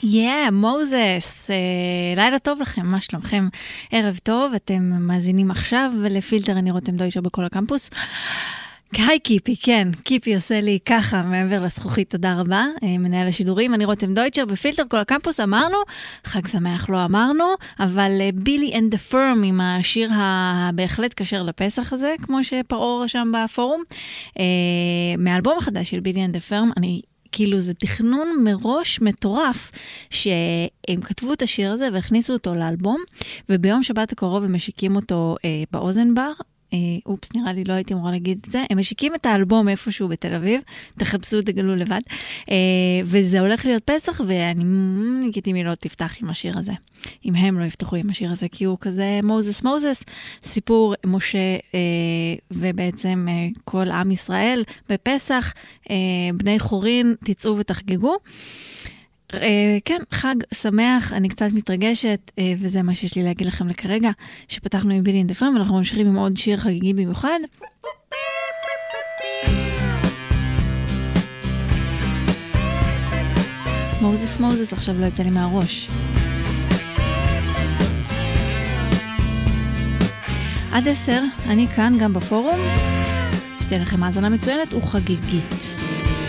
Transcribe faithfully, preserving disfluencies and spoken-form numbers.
Yeah, מוזס, uh, לילה טוב לכם, מה שלומכם? ערב טוב, אתם מאזינים עכשיו לפילטר, אני רותם דוישר בכל הקמפוס. היי קיפי, כן, קיפי עושה לי ככה מעבר לזכוכית, תודה רבה, מנהל השידורים, אני רותם דוישר בפילטר כל הקמפוס, אמרנו, חג שמח לא אמרנו, אבל בילי אנד דה פרם עם השיר הבהחלט קשר לפסח הזה, כמו שפרעור רשם בפורום, מהאלבום החדש של בילי אנד דה פרם, אני כאילו זה תכנון מראש מטורף, שהם כתבו את השיר הזה והכניסו אותו לאלבום, וביום שבת הקרוב הם משיקים אותו אה, באוזן בר, אה, אופס, נראה לי לא הייתי אמורה להגיד את זה, הם משיקים את האלבום איפשהו בתל אביב, תחפשו, תגלו לבד, אה, וזה הולך להיות פסח, ואני גיתי מי לא תפתח עם השיר הזה, אם הם לא יפתחו עם השיר הזה, כי הוא כזה מוזס מוזס, סיפור משה אה, ובעצם אה, כל עם ישראל בפסח, אה, בני חורין, תצאו ותחגגו. אה, כן, חג שמח, אני קצת מתרגשת, אה, וזה מה שיש לי להגיד לכם לכרגע, שפתחנו עם בילי אנד דה פרם, ואנחנו ממשיכים עם עוד שיר חגיגי במיוחד. מוזס מוזס, עכשיו לא יצא לי מהראש. עד עשר, אני כאן גם בפורום, שתהיה לכם האזנה מצוינת וחגיגית.